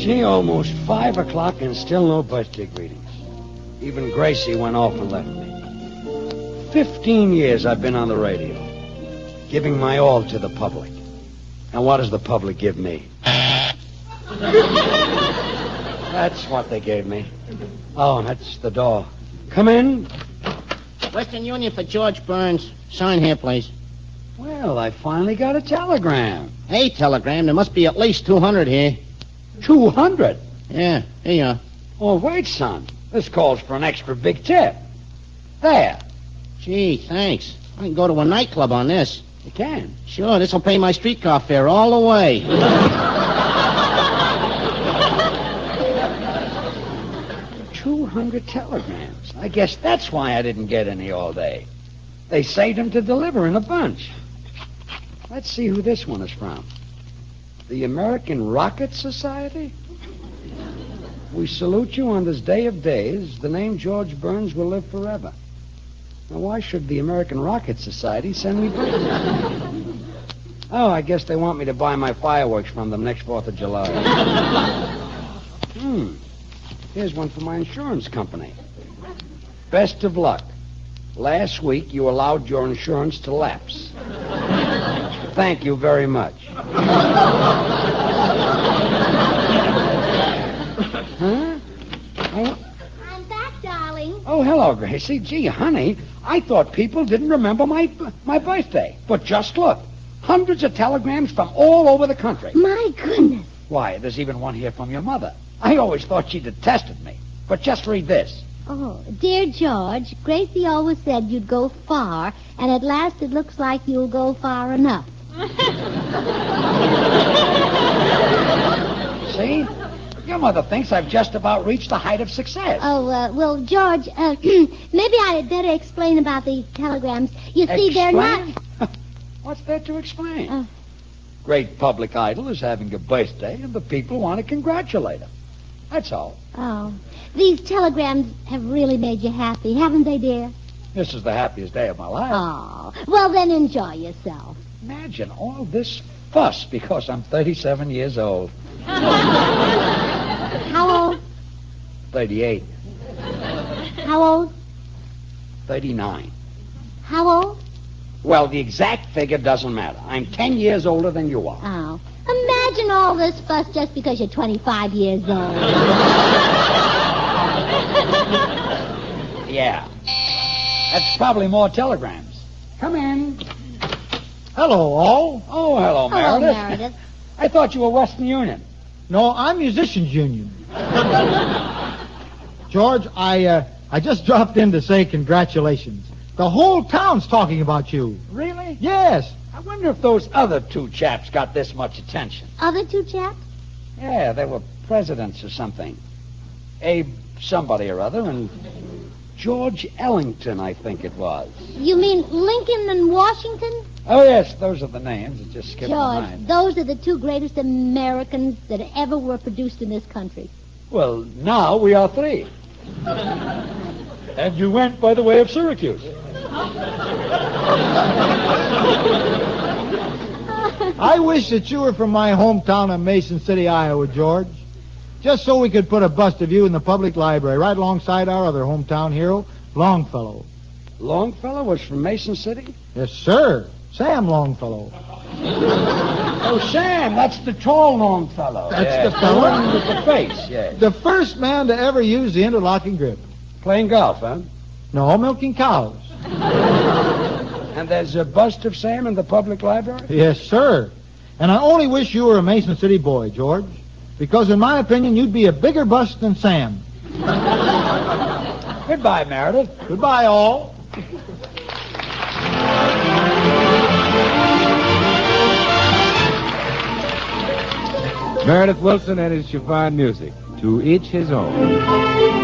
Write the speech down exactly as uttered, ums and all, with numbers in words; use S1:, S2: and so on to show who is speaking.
S1: Gee, almost five o'clock and still no birthday greetings. Even Gracie went off and left me. Fifteen years I've been on the radio, giving my all to the public. And what does the public give me? That's what they gave me. Oh, that's the door. Come in.
S2: Western Union for George Burns. Sign here, please.
S1: Well, I finally got a telegram.
S2: Hey, telegram. There must be at least two hundred here.
S1: Two hundred?
S2: Yeah, here you are.
S1: Oh, wait, son. This calls for an extra big tip. There.
S2: Gee, thanks. I can go to a nightclub on this.
S1: You can?
S2: Sure, this'll pay my streetcar fare all the way.
S1: Two hundred telegrams. I guess that's why I didn't get any all day. They saved them to deliver in a bunch. Let's see who this one is from. The American Rocket Society? We salute you on this day of days. The name George Burns will live forever. Now, why should the American Rocket Society send me birthday? Oh, I guess they want me to buy my fireworks from them next fourth of July. Hmm. Here's one for my insurance company. Best of luck. Last week, you allowed your insurance to lapse. Thank you very much. Huh? Oh.
S3: I'm back, darling.
S1: Oh, hello, Gracie. Gee, honey, I thought people didn't remember my my birthday. But just look. Hundreds of telegrams from all over the country.
S3: My goodness.
S1: Why, there's even one here from your mother. I always thought she detested me. But just read this.
S3: Oh, dear George, Gracie always said you'd go far, and at last it looks like you'll go far enough.
S1: See? Your mother thinks I've just about reached the height of success.
S3: Oh, uh, well, George, uh, maybe I'd better explain about the telegrams. You see,
S1: Explain?
S3: they're not...
S1: What's there to explain?
S3: Uh,
S1: Great public idol is having a birthday, and the people want to congratulate him. That's all.
S3: oh, these telegrams have really made you happy, haven't they, dear?
S1: This is the happiest day of my life.
S3: Oh, well, then enjoy yourself.
S1: Imagine all this fuss because I'm thirty-seven years old.
S3: How old?
S1: thirty-eight.
S3: How old?
S1: thirty-nine.
S3: How old?
S1: Well, the exact figure doesn't matter. I'm ten years older than you are.
S3: Oh. Imagine all this fuss just because you're twenty-five years old.
S1: Yeah. That's probably more telegrams. Come in.
S4: Hello, all.
S1: Oh, hello,
S3: Hello,
S1: Meredith.
S3: Meredith.
S1: I thought you were Western Union.
S4: No, I'm Musicians Union. George, I uh, I just dropped in to say congratulations. The whole town's talking about you.
S1: Really?
S4: Yes.
S1: I wonder if those other two chaps got this much attention.
S3: Other two chaps?
S1: Yeah, they were presidents or something. Abe somebody or other, and George Ellington, I think it was.
S3: You mean Lincoln and Washington?
S1: Oh, yes, those are the names. It just skipped my
S3: George,
S1: mind.
S3: those are the two greatest Americans that ever were produced in this country.
S1: Well, now we are three. And you went by the way of Syracuse.
S4: I wish that you were from my hometown of Mason City, Iowa, George. Just so we could put a bust of you in the public library right alongside our other hometown hero, Longfellow.
S1: Longfellow was from Mason City?
S4: Yes, sir. Sam Longfellow.
S1: Oh, Sam, that's the tall Longfellow.
S4: That's
S1: Yes,
S4: the fellow?
S1: one with the face, yes.
S4: The first man to ever use the interlocking grip.
S1: Playing golf, huh?
S4: No, milking cows.
S1: And there's a bust of Sam in the public library?
S4: Yes, sir. And I only wish you were a Mason City boy, George, because in my opinion, you'd be a bigger bust than Sam.
S1: Goodbye, Meredith.
S4: Goodbye, all.
S5: Meredith Wilson and his chiffon music. To each his own.